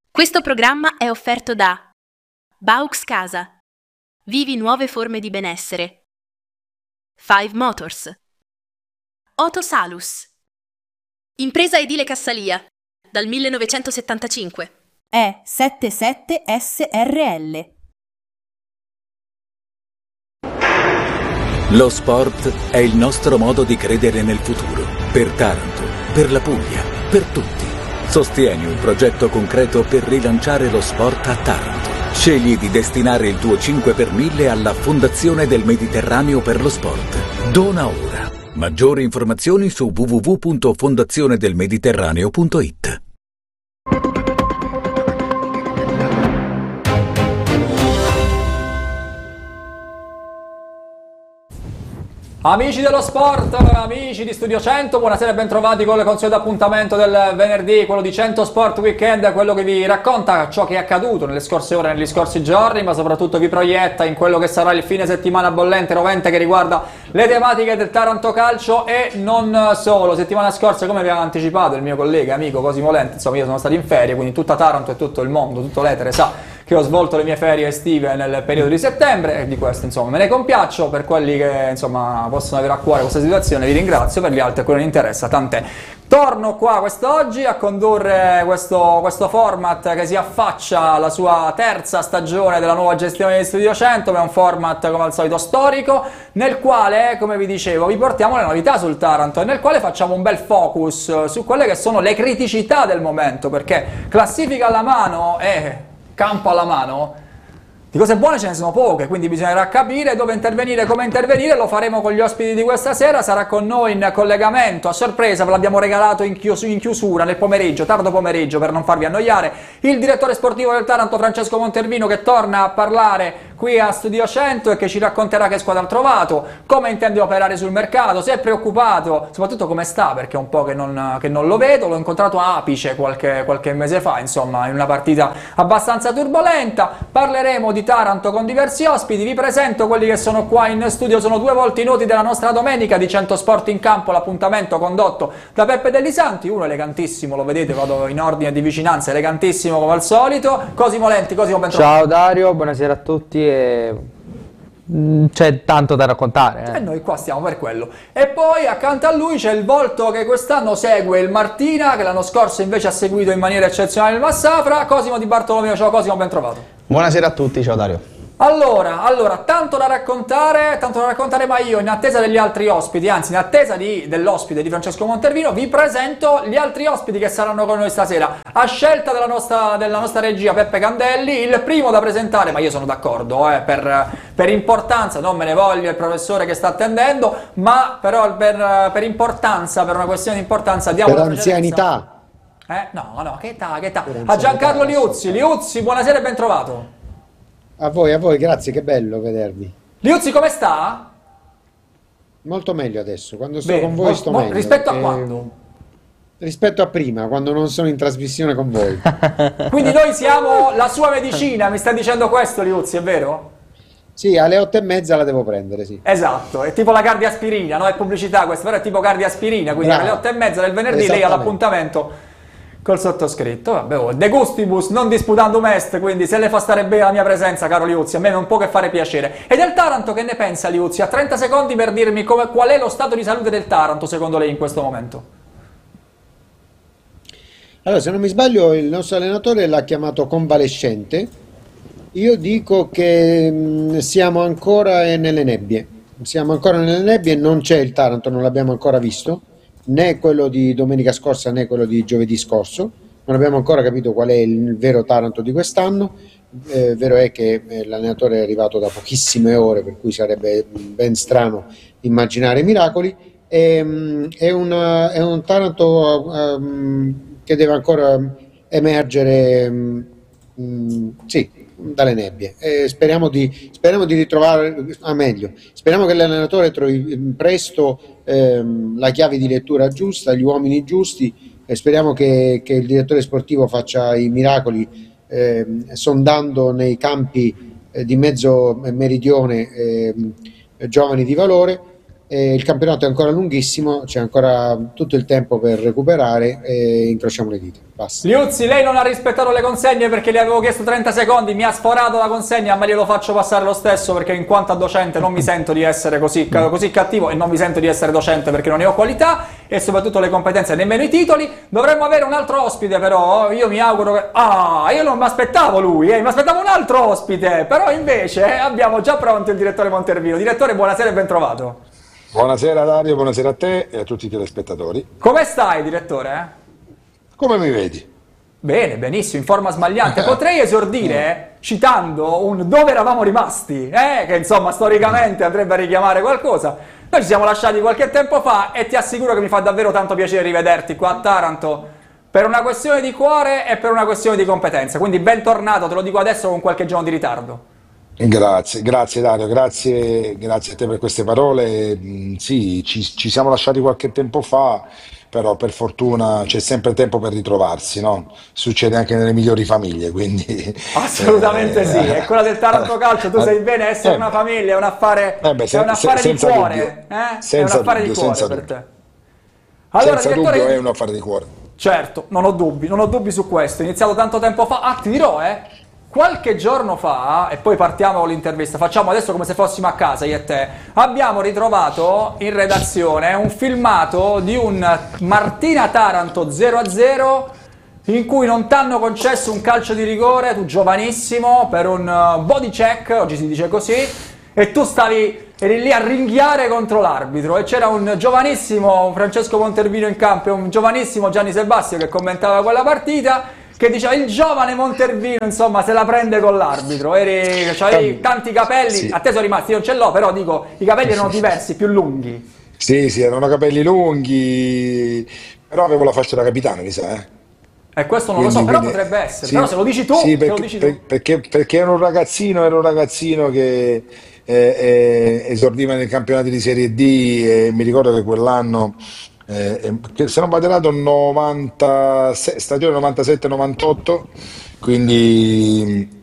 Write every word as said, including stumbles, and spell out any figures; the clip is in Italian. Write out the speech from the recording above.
Questo programma è offerto da Baux Casa. Vivi nuove forme di benessere. Five Motors. Otosalus. Impresa edile Cassalia. Dal millenovecentosettantacinque. È settantasette S R L. Lo sport è il nostro modo di credere nel futuro. Per Taranto, per la Puglia, per tutti. Sostieni un progetto concreto per rilanciare lo sport a Taranto. Scegli di destinare il tuo cinque per mille alla Fondazione del Mediterraneo per lo Sport. Dona ora. Maggiori informazioni su w w w punto fondazionedelmediterraneo punto i t. Amici dello sport, amici di Studio cento, buonasera e bentrovati con il consueto appuntamento del venerdì, quello di cento Sport Weekend, quello che vi racconta ciò che è accaduto nelle scorse ore, negli scorsi giorni, ma soprattutto vi proietta in quello che sarà il fine settimana bollente, rovente, che riguarda le tematiche del Taranto Calcio e non solo. Settimana scorsa, come vi aveva anticipato il mio collega e amico Cosimo Lenti, insomma io sono stato in ferie, quindi tutta Taranto e tutto il mondo, tutto l'etere sa che ho svolto le mie ferie estive nel periodo di settembre e di questo insomma me ne compiaccio. Per quelli che insomma possono avere a cuore questa situazione vi ringrazio, per gli altri a cui non interessa tant'è. Torno qua quest'oggi a condurre questo, questo format che si affaccia alla sua terza stagione della nuova gestione di Studio cento, è un format come al solito storico, nel quale, come vi dicevo, vi portiamo le novità sul Taranto e nel quale facciamo un bel focus su quelle che sono le criticità del momento, perché classifica alla mano e campo alla mano, di cose buone ce ne sono poche, quindi bisognerà capire dove intervenire, come intervenire. Lo faremo con gli ospiti di questa sera. Sarà con noi in collegamento, a sorpresa, ve l'abbiamo regalato in, chius- in chiusura nel pomeriggio, tardo pomeriggio, per non farvi annoiare, il direttore sportivo del Taranto Francesco Montervino, che torna a parlare qui a Studio cento e che ci racconterà che squadra ha trovato, come intende operare sul mercato, se è preoccupato, soprattutto come sta, perché è un po' che non, che non lo vedo. L'ho incontrato a Apice qualche, qualche mese fa, insomma, in una partita abbastanza turbolenta. Parleremo di Taranto con diversi ospiti. Vi presento quelli che sono qua in studio, sono due volti noti della nostra domenica di cento Sport in Campo, l'appuntamento condotto da Peppe Dellisanti, uno elegantissimo, lo vedete, vado in ordine di vicinanza, elegantissimo come al solito, Cosimo Lenti. Cosimo, ben trovato. Ciao Dario, buonasera a tutti. E c'è tanto da raccontare eh. e noi qua stiamo per quello. E poi accanto a lui c'è il volto che quest'anno segue il Martina, che l'anno scorso invece ha seguito in maniera eccezionale il Massafra, Cosimo Di Bartolomeo. Ciao Cosimo, ben trovato. Buonasera a tutti, ciao Dario. Allora, allora, tanto da raccontare, tanto da raccontare, ma io in attesa degli altri ospiti, anzi in attesa di, dell'ospite di Francesco Montervino, vi presento gli altri ospiti che saranno con noi stasera. A scelta della nostra, della nostra regia Peppe Candelli, il primo da presentare, ma io sono d'accordo, eh, per, per importanza, non me ne voglio il professore che sta attendendo, ma però per, per importanza, per una questione di importanza, diamo per la anzianità. Eh, no, no, che età, che età. A Giancarlo Liuzzi. Liuzzi, buonasera e ben trovato. A voi, a voi, grazie, che bello vedervi. Liuzzi, come sta? Molto meglio adesso, quando sto Bene, con voi mo- sto mo- meglio. rispetto a perché- quando? Rispetto a prima, quando non sono in trasmissione con voi. Quindi noi siamo la sua medicina, mi sta dicendo questo Liuzzi, è vero? Sì, alle otto e mezza la devo prendere, sì. Esatto, è tipo la cardioaspirina, no? È pubblicità questa, però è tipo cardioaspirina, quindi Bravo. alle otto e mezza del venerdì lei ha Esattamente. l'appuntamento col sottoscritto. Vabbè, oh, de gustibus non disputandum est, quindi se le fa stare bene la mia presenza, caro Liuzzi, a me non può che fare piacere. E del Taranto che ne pensa Liuzzi? Ha trenta secondi per dirmi come, qual è lo stato di salute del Taranto secondo lei in questo momento. Allora, se non mi sbaglio, il nostro allenatore l'ha chiamato convalescente. Io dico che mh, siamo ancora eh, nelle nebbie. Siamo ancora nelle nebbie, non c'è il Taranto, non l'abbiamo ancora visto, né quello di domenica scorsa né quello di giovedì scorso. Non abbiamo ancora capito qual è il vero Taranto di quest'anno. Eh, vero è che eh, l'allenatore è arrivato da pochissime ore, per cui sarebbe ben strano immaginare miracoli. E, mh, è, una- è un Taranto um, che deve ancora emergere, mh, mh, sì, dalle nebbie. E speriamo di, speriamo di ritrovare, a meglio, speriamo che l'allenatore trovi presto ehm, la chiave di lettura giusta, gli uomini giusti, e speriamo che, che il direttore sportivo faccia i miracoli ehm, sondando nei campi eh, di mezzo meridione ehm, giovani di valore, e il campionato è ancora lunghissimo, c'è ancora tutto il tempo per recuperare e incrociamo le dita. Basta. Liuzzi, lei non ha rispettato le consegne perché le avevo chiesto trenta secondi, mi ha sforato la consegna, ma glielo faccio passare lo stesso perché in quanto a docente non mi sento di essere così, così cattivo e non mi sento di essere docente perché non ne ho qualità e soprattutto le competenze, nemmeno i titoli. Dovremmo avere un altro ospite però, io mi auguro che... Ah, io non mi aspettavo lui, eh, mi aspettavo un altro ospite, però invece eh, abbiamo già pronto il direttore Montervino. Direttore, buonasera e ben trovato. Buonasera Dario, buonasera a te e a tutti i telespettatori. Come stai, direttore? Come mi vedi? Bene, benissimo, in forma smagliante. Potrei esordire citando un dove eravamo rimasti, eh? Che insomma storicamente andrebbe a richiamare qualcosa. Noi ci siamo lasciati qualche tempo fa e ti assicuro che mi fa davvero tanto piacere rivederti qua a Taranto per una questione di cuore e per una questione di competenza. Quindi bentornato, te lo dico adesso con qualche giorno di ritardo. Grazie, grazie Dario, grazie, grazie a te per queste parole. Mm, Sì, ci, ci siamo lasciati qualche tempo fa, però per fortuna c'è sempre tempo per ritrovarsi, no? Succede anche nelle migliori famiglie, quindi... Assolutamente eh, sì, è quella del Taranto Calcio, tu sai bene, essere eh, una famiglia è un affare, eh beh, è se- un affare se- di senza cuore, dubbio, eh? È un senza affare di dubbio, cuore senza per dubbio. te. Allora, Senza direttore, dubbio è un affare di cuore. certo, non ho dubbi, non ho dubbi su questo. È iniziato tanto tempo fa. Ah, ti dirò, eh. Qualche giorno fa, e poi partiamo con l'intervista, facciamo adesso come se fossimo a casa, io e te, abbiamo ritrovato in redazione un filmato di un Martina-Taranto zero a zero in cui non ti hanno concesso un calcio di rigore, tu giovanissimo, per un uh, body check, oggi si dice così, e tu stavi, eri lì a ringhiare contro l'arbitro e c'era un giovanissimo Francesco Montervino in campo e un giovanissimo Gianni Sebastio che commentava quella partita, che diceva il giovane Montervino, insomma, se la prende con l'arbitro. Eri, c'avevi tanti capelli, Sì. a te sono rimasti, io non ce l'ho, però dico, i capelli erano diversi, più lunghi. Sì, sì, erano capelli lunghi, però avevo la fascia da capitano, mi sa, eh. E questo non lo so, Quindi- però quindi- potrebbe essere. sì, Però se lo dici tu, sì, se lo perché, dici tu. per- perché, perché ero un ragazzino, ero un ragazzino che eh, eh, esordiva nei campionati di Serie D e mi ricordo che quell'anno, eh, eh, che se non vado errato, novanta, stagione novantasette novantotto, quindi